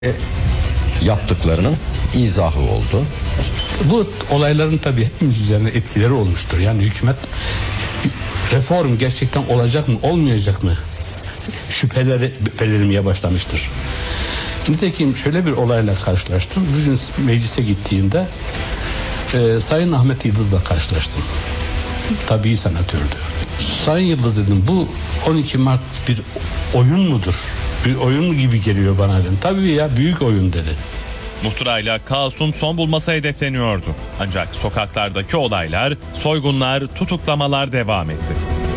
Yaptıklarının izahı oldu. Bu olayların tabii hepimiz üzerinde etkileri olmuştur. Yani hükümet reform gerçekten olacak mı, olmayacak mı? Şüpheleri belirmeye başlamıştır. Nitekim şöyle bir olayla karşılaştım. Bir gün meclise gittiğimde Sayın Ahmet Yıldız'la karşılaştım. Tabii senatördü. Sayın Yıldız dedim, bu 12 Mart bir oyun mudur? Bir oyun gibi geliyor bana dedim. Tabii ya, büyük oyun dedi. Muhtırayla kaosun son bulması hedefleniyordu. Ancak sokaklardaki olaylar, soygunlar, tutuklamalar devam etti.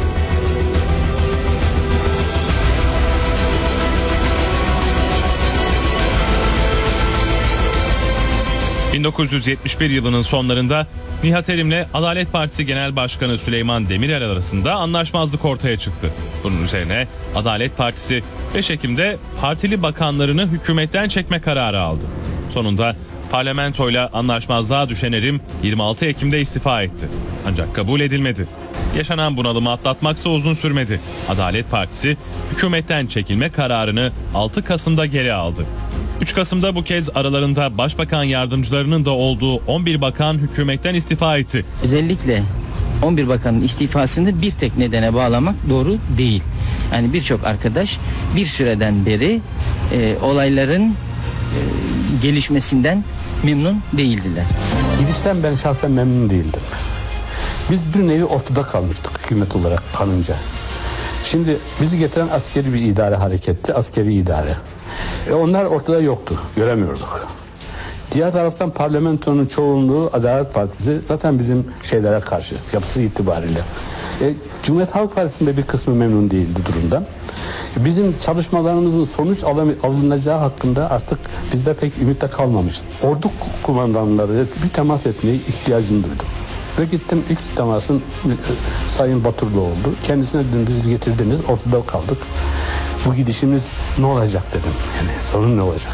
...1971 yılının sonlarında Nihat Erim'le Adalet Partisi Genel Başkanı Süleyman Demirel arasında anlaşmazlık ortaya çıktı. Bunun üzerine Adalet Partisi 5 Ekim'de partili bakanlarını hükümetten çekme kararı aldı. Sonunda parlamentoyla anlaşmazlığa düşen Erim 26 Ekim'de istifa etti. Ancak kabul edilmedi. Yaşanan bunalımı atlatmaksa uzun sürmedi. Adalet Partisi hükümetten çekilme kararını 6 Kasım'da geri aldı. 3 Kasım'da bu kez aralarında başbakan yardımcılarının da olduğu 11 bakan hükümetten istifa etti. Özellikle 11 bakanın istifasını bir tek nedene bağlamak doğru değil. Yani birçok arkadaş bir süreden beri olayların gelişmesinden memnun değildiler. Gidişten ben şahsen memnun değildim. Biz bir nevi ortada kalmıştık hükümet olarak kanınca. Şimdi bizi getiren askeri bir idare hareketti, askeri idare. Onlar ortada yoktu, göremiyorduk. Diğer taraftan parlamentonun çoğunluğu Adalet Partisi zaten bizim şeylere karşı, yapısı itibariyle. Cumhuriyet Halk Partisi'nde bir kısmı memnun değildi durumdan. Bizim çalışmalarımızın sonuç alınacağı hakkında artık bizde pek ümitte kalmamış. Ordu kumandanları bir temas etmeye ihtiyacını duydum. Ve gittim, ilk temasım Sayın Baturlu oldu. Kendisine dedim, bizi getirdiniz, ortada kaldık. Bu gidişimiz ne olacak dedim. Yani sorun ne olacak?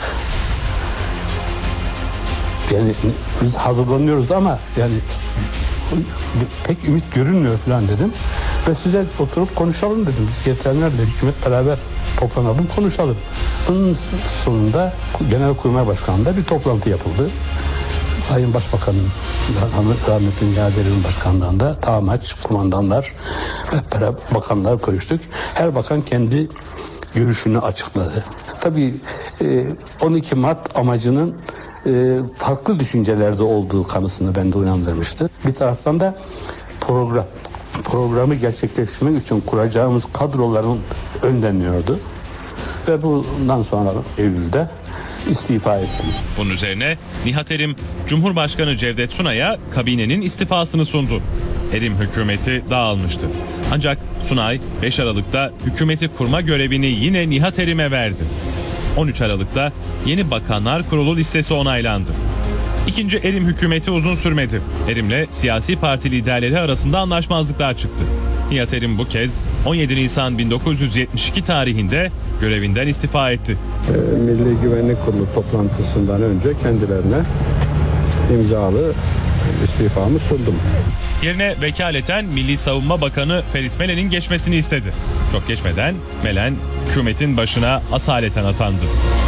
Yani biz hazırlanıyoruz ama yani pek ümit görünmüyor falan dedim. Ve size oturup konuşalım dedim. Biz getirenlerle hükümet beraber toplanalım, konuşalım. Bunun sonunda Genelkurmay Başkanı'nda bir toplantı yapıldı. Sayın Başbakan'ın, rahmetli Nihat Erim'in başkanlığında tamaç, kumandanlar, hep beraber bakanlar görüştük. Her bakan kendi görüşünü açıkladı. Tabii 12 Mart amacının farklı düşüncelerde olduğu kanısını bende uyandırmıştı. Bir taraftan da programı gerçekleştirmek için kuracağımız kadroların önleniyordu. Ve bundan sonra Eylül'de istifa ettim. Bunun üzerine Nihat Erim, Cumhurbaşkanı Cevdet Sunay'a kabinenin istifasını sundu. Erim hükümeti dağılmıştı. Ancak Sunay 5 Aralık'ta hükümeti kurma görevini yine Nihat Erim'e verdi. 13 Aralık'ta yeni Bakanlar Kurulu listesi onaylandı. İkinci Erim hükümeti uzun sürmedi. Erim'le siyasi parti liderleri arasında anlaşmazlıklar çıktı. Nihat Erim bu kez 17 Nisan 1972 tarihinde görevinden istifa etti. Milli Güvenlik Kurulu toplantısından önce kendilerine imzalı istifamı sundum. Yerine vekaleten Milli Savunma Bakanı Ferit Melen'in geçmesini istedi. Çok geçmeden Melen hükümetin başına asaleten atandı.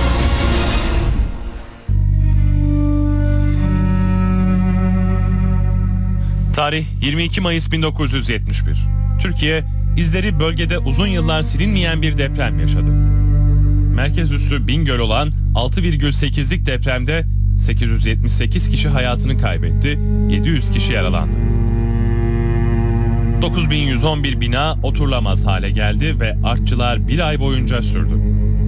Tarih 22 Mayıs 1971. Türkiye izleri bölgede uzun yıllar silinmeyen bir deprem yaşadı. Merkez üssü Bingöl olan 6,8'lik depremde 878 kişi hayatını kaybetti, 700 kişi yaralandı. 9111 bina oturulamaz hale geldi ve artçılar bir ay boyunca sürdü.